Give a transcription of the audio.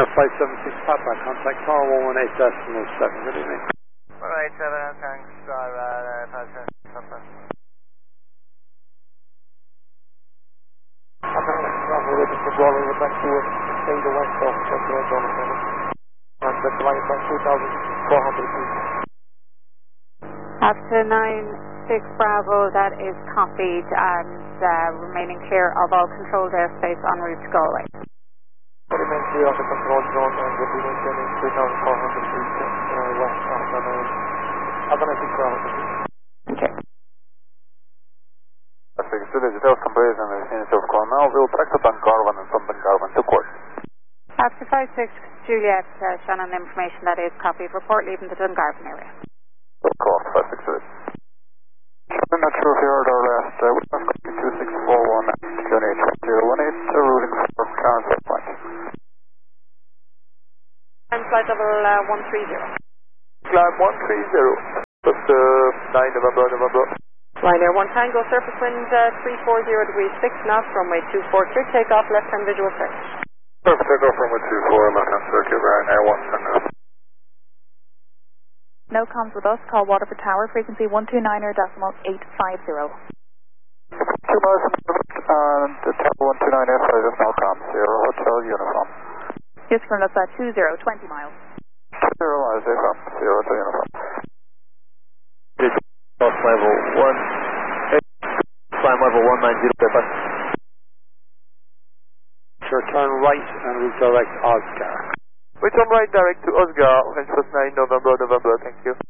576 Papa, contact car 118.07, good evening. 187, thanks, 576 Papa. Bravo, ready for Bravo, we're back to stay the west of Jonathan. And the line back 2,400 feet. After 96 Bravo, that is copied and remaining clear of all controlled airspace en route to Galway. Remain clear of the control zone and we'll be maintaining 2,400 feet west of 96 Bravo. Okay. Pacific City, details completed in the vicinity of Clonmel. We'll track to Dungarvan and from Dungarvan to court. After 56 Juliet, Shannon, information that is copied. Report leaving the Dungarvan area. Cost 560. I'm not sure if you heard our last witness copy 2641 QNH 1018, routing for transfer point. And flight level 130. Climb 130. That's 9 November. Line Air 1 Tango, surface wind 340 degrees 6 knots, runway 24 clear, takeoff, left-hand visual search. Perfect, takeoff runway 24, left-hand circuit, Ryanair 1 Tango. No comms with us. Call Waterford Tower, frequency 129.850. 2 miles from and the Tower 129 is no comms, Sierra Hotel Uniform. Yes, from us at 20 miles. 0 miles, from Sierra Hotel Uniform. Off level 1, climb level 190, goodbye. Sure, turn right and redirect Oscar. We turn right direct to Oscar, French first 9 November, thank you.